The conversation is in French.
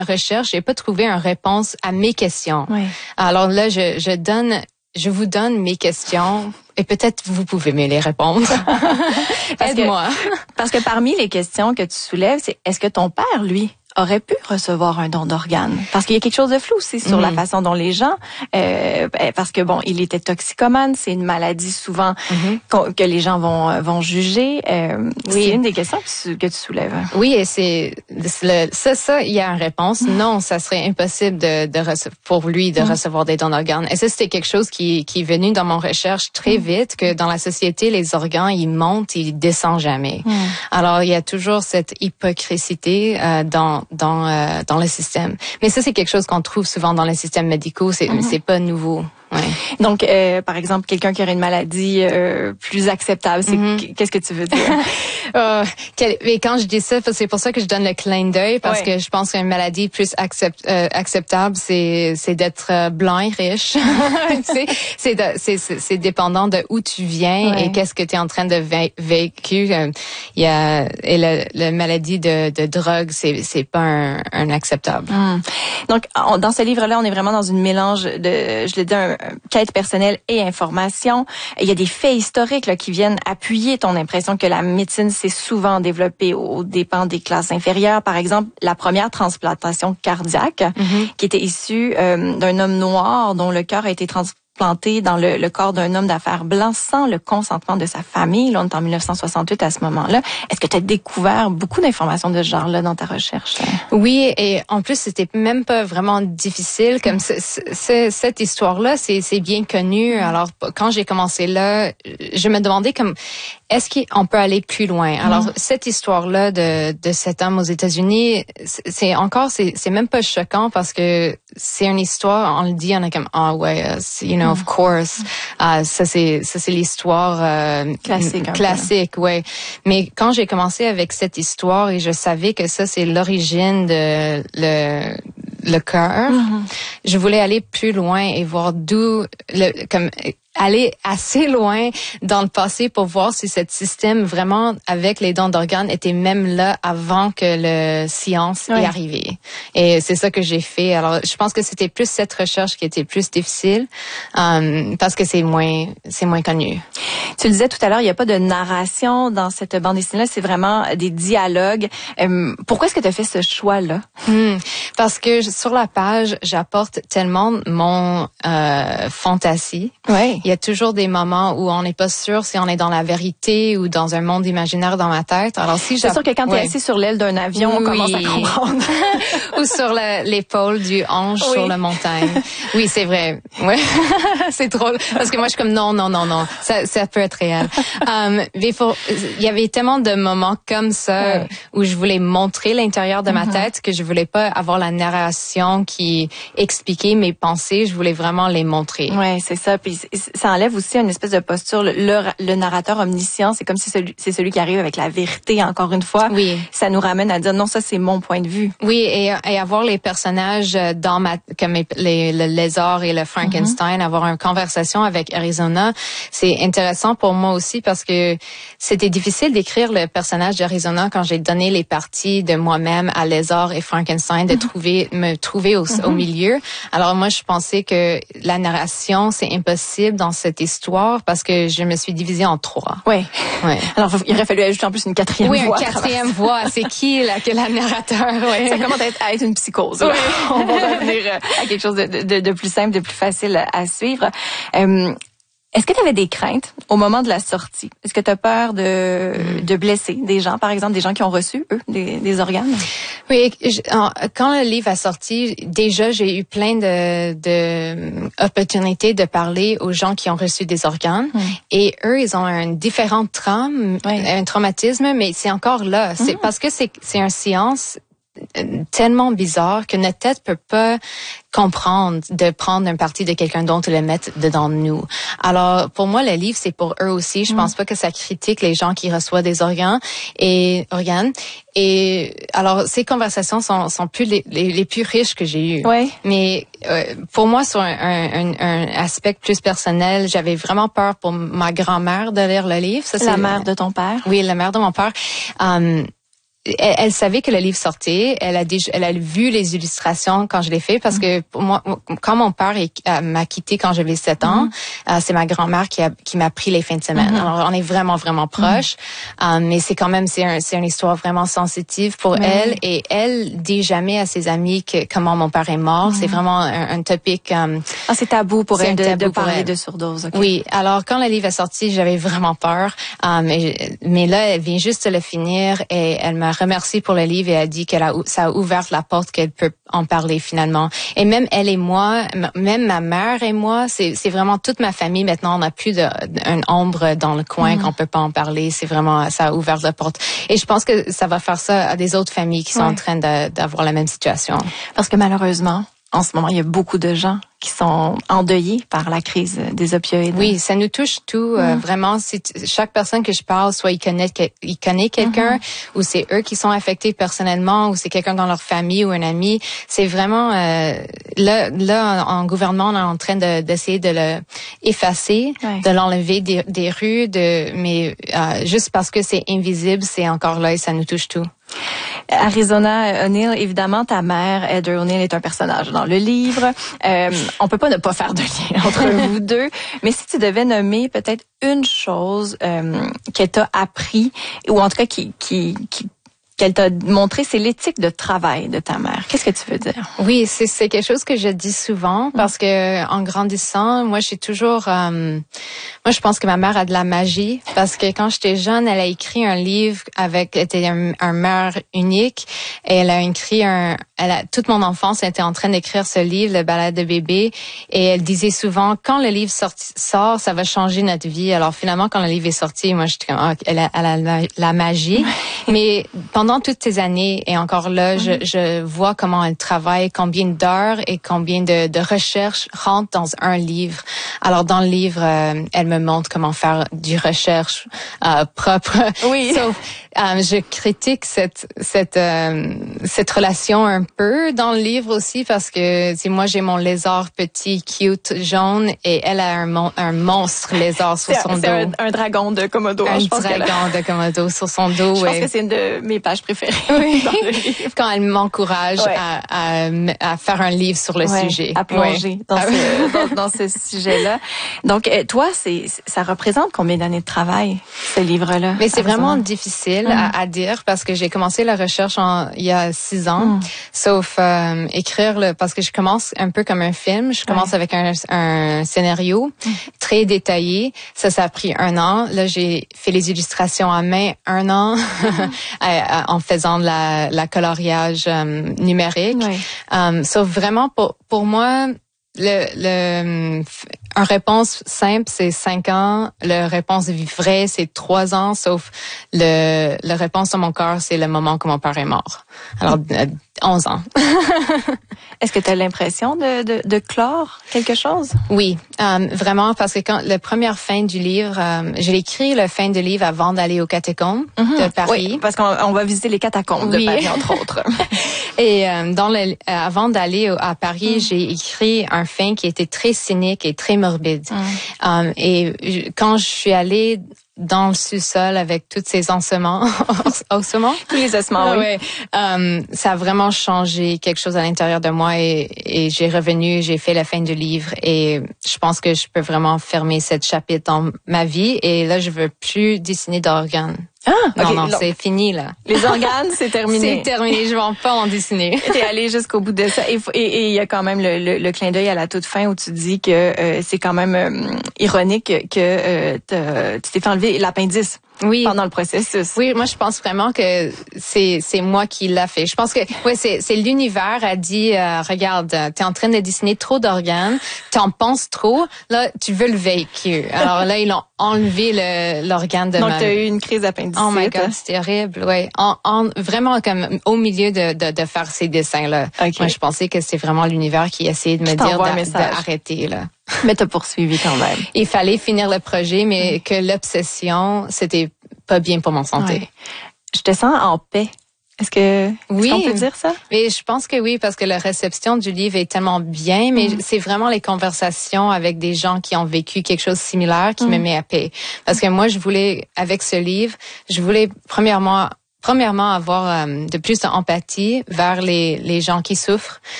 recherche, j'ai pas trouvé une réponse à mes questions. Oui. Alors là, je vous donne mes questions et peut-être vous pouvez me les répondre. Aide-moi. Parce que parmi les questions que tu soulèves, c'est est-ce que ton père, lui, aurait pu recevoir un don d'organes? Parce qu'il y a quelque chose de flou aussi sur la façon dont les gens, parce que bon, il était toxicomane, c'est une maladie souvent que les gens vont juger. C'est une des questions que tu soulèves. Oui, et c'est ça, il y a une réponse. Non, ça serait impossible pour lui de recevoir des dons d'organes. Et ça, c'était quelque chose qui est venu dans mon recherche très vite, que dans la société, les organes, ils montent, ils descendent jamais. Alors, il y a toujours cette hypocrisie dans le système. Mais ça, c'est quelque chose qu'on trouve souvent dans les systèmes médicaux. C'est pas nouveau. Ouais. Donc, par exemple, quelqu'un qui aurait une maladie plus acceptable, qu'est-ce que tu veux dire? Mais quand je dis ça, c'est pour ça que je donne le clin d'œil, parce que je pense qu'une maladie plus acceptable, c'est d'être blanc et riche. c'est dépendant de où tu viens et qu'est-ce que tu es en train de vécu. Il y a la maladie de drogue, c'est pas un acceptable. Donc, dans ce livre-là, on est vraiment dans une mélange de, je l'ai dit, quête personnelle et information. Il y a des faits historiques là, qui viennent appuyer ton impression que la médecine s'est souvent développée aux dépens des classes inférieures. Par exemple, la première transplantation cardiaque qui était issue d'un homme noir dont le cœur a été transplanté dans le corps d'un homme d'affaires blanc sans le consentement de sa famille. Là, on est en 1968 à ce moment-là. Est-ce que tu as découvert beaucoup d'informations de ce genre-là dans ta recherche? Oui, et en plus, c'était même pas vraiment difficile. Comme cette histoire-là, c'est bien connu. Alors, quand j'ai commencé là, je me demandais est-ce qu'on peut aller plus loin? Alors, cette histoire-là de cet homme aux États-Unis, c'est même pas choquant parce que c'est une histoire, on le dit, on est comme, of course. Ça c'est l'histoire classique, ouais. Mais quand j'ai commencé avec cette histoire et je savais que ça c'est l'origine de le cœur, je voulais aller plus loin et voir aller assez loin dans le passé pour voir si ce système vraiment avec les dons d'organes était même là avant que le science est arrivé. Et c'est ça que j'ai fait. Alors, je pense que c'était plus cette recherche qui était plus difficile parce que c'est moins connu. Tu le disais tout à l'heure, il n'y a pas de narration dans cette bande dessinée-là, c'est vraiment des dialogues. Pourquoi est-ce que tu as fait ce choix-là? Parce que sur la page, j'apporte tellement mon fantaisie. Ouais. Il y a toujours des moments où on n'est pas sûr si on est dans la vérité ou dans un monde imaginaire dans ma tête. Alors si c'est sûr que quand tu es assis sur l'aile d'un avion, on commence à comprendre. Ou sur l'épaule du ange sur la montagne. Oui, c'est vrai. Ouais. C'est drôle parce que moi je suis comme non. Ça peut être réel. Mais il y avait tellement de moments comme ça où je voulais montrer l'intérieur de ma tête que je voulais pas avoir la narration qui expliquait mes pensées, je voulais vraiment les montrer. Ouais, c'est ça. Puis ça enlève aussi une espèce de posture. Le narrateur omniscient, c'est comme si c'est celui qui arrive avec la vérité. Encore une fois, ça nous ramène à dire non, ça c'est mon point de vue. Oui, et avoir les personnages comme le lézard et le Frankenstein, avoir une conversation avec Arizona, c'est intéressant pour moi aussi parce que c'était difficile d'écrire le personnage d'Arizona quand j'ai donné les parties de moi-même à lézard et Frankenstein, de me trouver au milieu. Alors moi, je pensais que la narration, c'est impossible dans cette histoire parce que je me suis divisée en 3. Oui. Alors, il aurait fallu ajouter en plus une quatrième voix. Oui, une quatrième voix. C'est qui, là, que la narrateur? Oui. Ça commence à être une psychose. Oui. On va revenir à quelque chose de plus simple, de plus facile à suivre. Est-ce que tu avais des craintes au moment de la sortie? Est-ce que tu as peur de blesser des gens, par exemple, des gens qui ont reçu, eux, des organes? Oui, quand le livre a sorti, déjà, j'ai eu plein de opportunités de parler aux gens qui ont reçu des organes. Et eux, ils ont un différent un traumatisme, mais c'est encore là. C'est parce que c'est une science tellement bizarre que notre tête peut pas comprendre de prendre une partie de quelqu'un d'autre et le mettre dedans de nous. Alors, pour moi, le livre, c'est pour eux aussi. Je pense pas que ça critique les gens qui reçoivent des organes. Et alors, ces conversations sont plus les plus riches que j'ai eues. Oui. Mais pour moi, sur un aspect plus personnel, j'avais vraiment peur pour ma grand-mère de lire le livre. Ça, la mère de ton père? Oui, la mère de mon père. elle savait que le livre sortait. Elle a vu les illustrations quand je l'ai fait parce que pour moi, quand mon père m'a quitté quand j'avais 7 ans, c'est ma grand-mère qui m'a pris les fins de semaine. Alors on est vraiment proches, mais c'est quand même c'est une histoire vraiment sensitive pour elle, et elle dit jamais à ses amis comment mon père est mort. C'est vraiment un topic. C'est tabou pour elle de parler de surdose. Okay. Oui. Alors quand le livre est sorti, j'avais vraiment peur, mais là elle vient juste de le finir et elle m'a remercié pour le livre et a dit ça a ouvert la porte qu'elle peut en parler finalement. Et même elle et moi, même ma mère et moi, c'est vraiment toute ma famille maintenant. On n'a plus une ombre dans le coin qu'on peut pas en parler. C'est vraiment, ça a ouvert la porte. Et je pense que ça va faire ça à des autres familles qui sont en train d'avoir la même situation. Parce que malheureusement, en ce moment, il y a beaucoup de gens qui sont endeuillés par la crise des opioïdes. Oui, ça nous touche tout. Vraiment, chaque personne que je parle, soit il connaît quelqu'un, ou c'est eux qui sont affectés personnellement, ou c'est quelqu'un dans leur famille ou un ami. C'est vraiment là en gouvernement, on est en train d'essayer de le effacer, de l'enlever des rues, mais juste parce que c'est invisible, c'est encore là et ça nous touche tout. Arizona O'Neill, évidemment, ta mère, Heather O'Neill, est un personnage dans le livre. On peut pas ne pas faire de lien entre vous deux. Mais si tu devais nommer peut-être une chose qu'elle t'a appris, ou en tout cas qu'elle t'a montré, c'est l'éthique de travail de ta mère. Qu'est-ce que tu veux dire? Oui, c'est quelque chose que je dis souvent parce que en grandissant, moi j'ai toujours moi je pense que ma mère a de la magie parce que quand j'étais jeune, elle a écrit un livre elle était un mère unique et elle a écrit toute mon enfance, elle était en train d'écrire ce livre, Le balade de bébé, et elle disait souvent quand le livre sort, ça va changer notre vie. Alors finalement quand le livre est sorti, moi j'étais comme elle a la magie. Mais pendant toutes ces années, et encore là, je vois comment elle travaille, combien d'heures et combien de recherches rentrent dans un livre. Alors, dans le livre, elle me montre comment faire du recherche propre. Oui. Sauf, je critique cette relation un peu dans le livre aussi parce que moi j'ai mon lézard petit, cute, jaune, et elle a un monstre lézard sur son dos. C'est un dragon de Komodo. Un dragon de Komodo sur son dos. Je pense que c'est une de mes pages préférées dans le livre. Quand elle m'encourage à faire un livre sur le sujet. À plonger dans ce sujet-là. Donc, toi, ça représente combien d'années de travail, ce livre-là? Mais c'est vraiment difficile à dire parce que j'ai commencé la recherche il y a 6 ans. Sauf écrire, parce que je commence un peu comme un film. Je commence avec un scénario très détaillé. Ça a pris 1 an. Là, j'ai fait les illustrations à main 1 an en faisant la coloriage numérique. Sauf vraiment pour moi, un réponse simple, c'est 5 ans. Le réponse vraie, c'est 3 ans. Sauf le réponse dans mon cœur, c'est le moment que mon père est mort. Alors, 11 ans. Est-ce que tu as l'impression de clore quelque chose? Oui, vraiment, parce que quand la première fin du livre, j'ai écrit la fin du livre avant d'aller aux catacombes de Paris. Oui, parce qu'on va visiter les catacombes de Paris, entre autres. Et avant d'aller à Paris, j'ai écrit un fin qui était très cynique et très morbide. Et quand je suis allée dans le sous-sol avec tous ces ossements. Tous les ossements, oui. Ça a vraiment changé quelque chose à l'intérieur de moi et j'ai fait la fin du livre et je pense que je peux vraiment fermer cette chapitre dans ma vie et là, je veux plus dessiner d'organes. Non, c'est fini, là. Les organes, c'est terminé. C'est terminé, je vais pas en dessiner. T'es allé jusqu'au bout de ça. Et il y a quand même le clin d'œil à la toute fin où tu dis que c'est quand même ironique que tu t'es fait enlever l'appendice. Oui. Pendant le processus. Oui, moi je pense vraiment que c'est moi qui l'a fait. Je pense que c'est l'univers a dit regarde, t'es en train de dessiner trop d'organes, t'en penses trop, là tu veux le véhicule. Alors là ils ont enlevé l'organe de Donc t'as eu une crise d'appendicite. Oh my God, c'était horrible. Ouais, vraiment comme au milieu de faire ces dessins là. Okay. Moi je pensais que c'est vraiment l'univers qui essayait de me dire d'arrêter là. Mais t'as poursuivi quand même. Il fallait finir le projet, mais que l'obsession, c'était pas bien pour mon santé. Ouais. Je te sens en paix. Est-ce qu'on peut dire ça? Mais je pense que oui, parce que la réception du livre est tellement bien, mais c'est vraiment les conversations avec des gens qui ont vécu quelque chose de similaire qui me met à paix. Parce que moi, avec ce livre, je voulais premièrement premièrement avoir de plus d'empathie vers les gens qui souffrent.